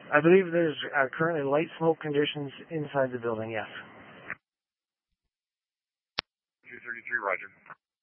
I believe there's currently light smoke conditions inside the building, yes. 233, roger.